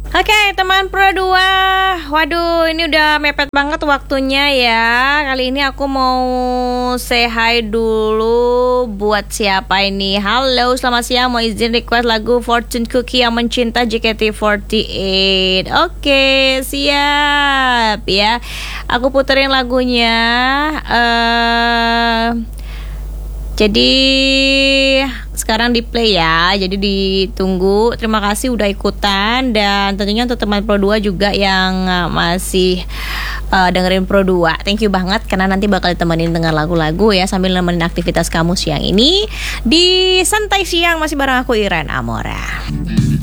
Oke, teman Pro 2. Waduh, ini udah mepet banget waktunya ya. Kali ini aku mau say hi dulu buat siapa ini. Halo, selamat siang. Mau izin request lagu Fortune Cookie yang mencinta JKT48. Oke, siap ya. Aku puterin lagunya. Jadi sekarang di play ya. Jadi ditunggu. Terima kasih udah ikutan. Dan tentunya untuk teman Pro 2 juga yang masih dengerin Pro 2, thank you banget. Karena nanti bakal ditemenin dengan lagu-lagu ya, sambil nemenin aktivitas kamu siang ini. Di Santai Siang masih bareng aku, Iren Amora.